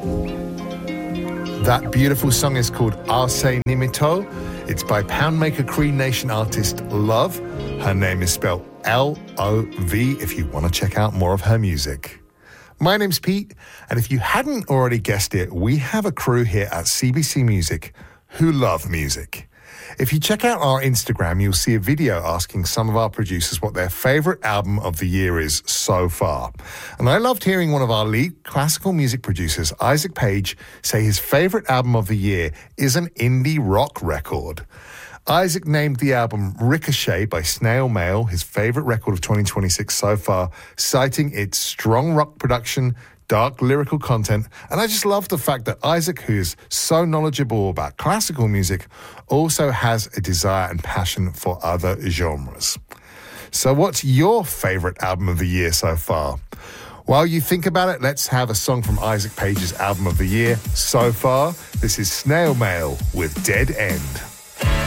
That beautiful song is called Arse Nimito. It's by Poundmaker Cree Nation artist Love. Her name is spelled L-O-V if you want to check out more of her music. My name's Pete, and if you hadn't already guessed it, we have a crew here at CBC Music who love music. If you check out our Instagram, you'll see a video asking some of our producers what their favorite album of the year is so far. And I loved hearing one of our lead classical music producers, Isaac Page, say his favorite album of the year is an indie rock record. Isaac named the album Ricochet by Snail Mail his favorite record of 2026 so far, citing its strong rock production, dark lyrical content, and I just love the fact that Isaac, who is so knowledgeable about classical music, also has a desire and passion for other genres. So what's your favorite album of the year so far? While you think about it, let's have a song from Isaac Page's album of the year so far. This is Snail Mail with Dead End.